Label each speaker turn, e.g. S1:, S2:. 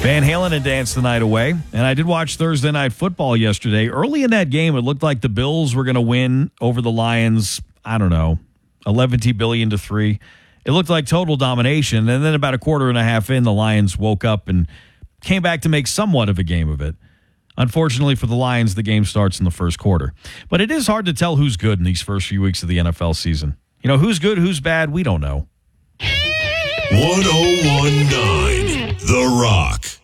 S1: Van Halen had danced the night away, and I did watch Thursday Night Football yesterday. Early in that game, it looked like the Bills were going to win over the Lions, I don't know, 11 billion to 3. It looked like total domination, and then about a quarter and a half in, the Lions woke up and came back to make somewhat of a game of it. Unfortunately for the Lions, the game starts in the first quarter. But it is hard to tell who's good in these first few weeks of the NFL season. You know, who's good, who's bad, we don't know.
S2: 1019 The Rock.